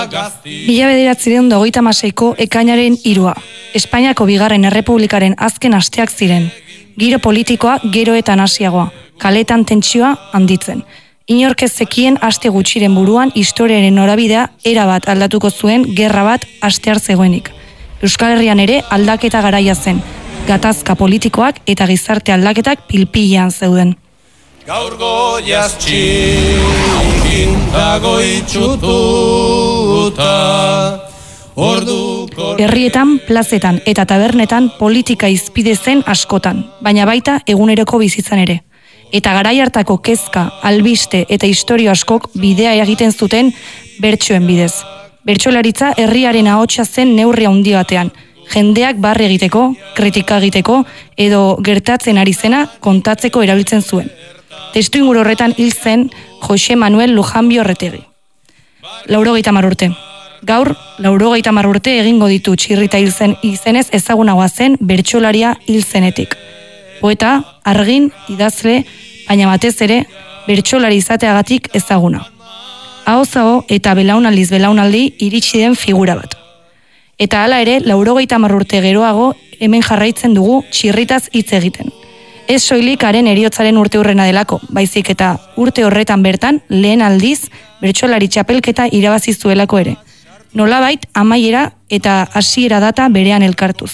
1926ko ekainaren 3. Espainiako bigarren errepublikaren azken asteak ziren. Giro politikoa gero eta nasiagoa, kaletan tentsioa handitzen. Inork ez zekien aste gutxiren buruan historiaren norabidea erabat aldatuko zuen gerra bat hastear zegoenik. Euskal Herrian ere aldaketa garaia zen, gatazka politikoak eta gizarte aldaketak pilpilean zeuden. Gaur goiaz txintago itxututa. Herrietan, plazetan eta tabernetan politika izpide zen askotan, baina baita eguneroko bizitzan ere. Eta garai hartako kezka, albiste eta istorio askok bidea egiten zuten bertsoen bidez. Bertsolaritza herriaren ahotsa zen neurri handi batean, jendeak barre egiteko, kritika egiteko edo gertatzen ari zena kontatzeko erabiltzen zuen. Testuinguru horretan hil zen Jose Manuel Lujanbio Retegi. 90 urte. Gaur, 90 urte egingo ditu Txirrita hil zen izenez ezagunagoa zen bertsolaria hil zenetik. Poeta, argin, idazle, baina batez ere, bertsolari izateagatik ezaguna. Ahoz-aho eta belaunaldiz belaunaldi iritsi den figura bat. Eta hala ere, 90 urte geroago hemen jarraitzen dugu Txirritaz hitz egiten. Ez soilik haren heriotzaren urteurrena delako, baizik eta urte horretan bertan lehen aldiz bertsolari txapelketa irabazi zuelako ere. Nolabait amaiera eta hasiera data berean elkartuz.